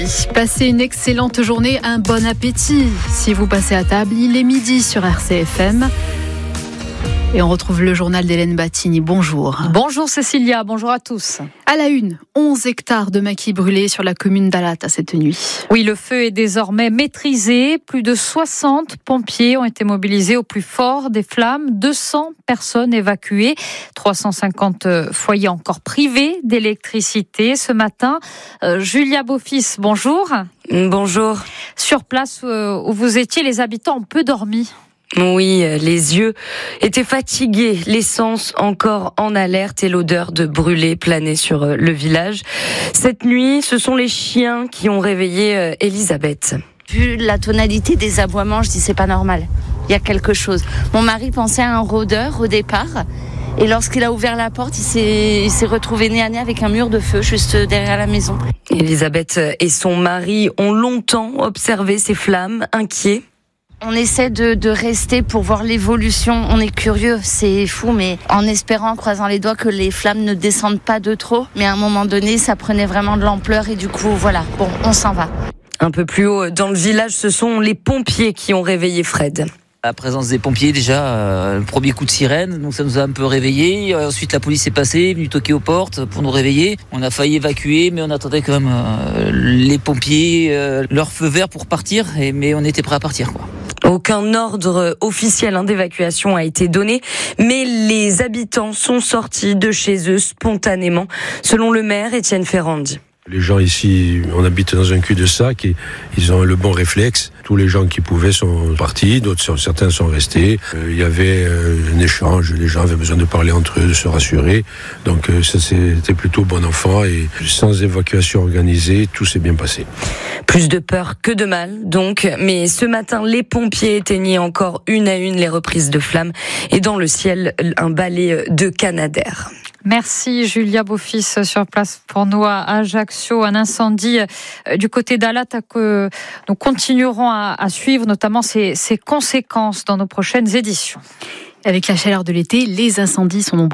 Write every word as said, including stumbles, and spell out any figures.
Passez une excellente journée, un bon appétit. Si vous passez à table, il est midi sur R C F M. Et on retrouve le journal d'Hélène Battini. Bonjour. Bonjour Cécilia, bonjour à tous. À la une, onze hectares de maquis brûlés sur la commune d'Alat cette nuit. Oui, le feu est désormais maîtrisé. Plus de soixante pompiers ont été mobilisés au plus fort des flammes. deux cents personnes évacuées. trois cent cinquante foyers encore privés d'électricité. Ce matin, euh, Julia Beaufils, bonjour. Bonjour. Sur place euh, où vous étiez, les habitants ont peu dormi. Oui, les yeux étaient fatigués, l'essence encore en alerte et l'odeur de brûlé planait sur le village. Cette nuit, ce sont les chiens qui ont réveillé Elisabeth. Vu la tonalité des aboiements, je dis c'est pas normal. Il y a quelque chose. Mon mari pensait à un rôdeur au départ. Et lorsqu'il a ouvert la porte, il s'est, il s'est retrouvé nez à nez avec un mur de feu juste derrière la maison. Elisabeth et son mari ont longtemps observé ces flammes, inquiets. On essaie de, de rester pour voir l'évolution. On est curieux, c'est fou, mais en espérant, en croisant les doigts, que les flammes ne descendent pas de trop. Mais à un moment donné, ça prenait vraiment de l'ampleur et du coup, voilà, bon, on s'en va. Un peu plus haut dans le village, ce sont les pompiers qui ont réveillé Fred. La présence des pompiers, déjà, euh, le premier coup de sirène, donc ça nous a un peu réveillés. Euh, ensuite, la police est passée, est venue toquer aux portes pour nous réveiller. On a failli évacuer, mais on attendait quand même euh, les pompiers, euh, leur feu vert pour partir, et, mais on était prêts à partir, quoi. Aucun ordre officiel d'évacuation a été donné, mais les habitants sont sortis de chez eux spontanément, selon le maire Étienne Ferrandi. Les gens ici, on habite dans un cul-de-sac et ils ont le bon réflexe. Tous les gens qui pouvaient sont partis, d'autres sont, certains sont restés. Euh, il y avait euh, un échange, les gens avaient besoin de parler entre eux, de se rassurer. Donc euh, ça c'était plutôt bon enfant et sans évacuation organisée, tout s'est bien passé. Plus de peur que de mal, donc. Mais ce matin, les pompiers éteignaient encore une à une les reprises de flammes et dans le ciel, un balai de Canadair. Merci Julia Beaufils sur place pour nous à Ajaccio. Un incendie du côté d'Alat que nous continuerons à, à suivre, notamment ses, ses conséquences dans nos prochaines éditions. Avec la chaleur de l'été, les incendies sont nombreux.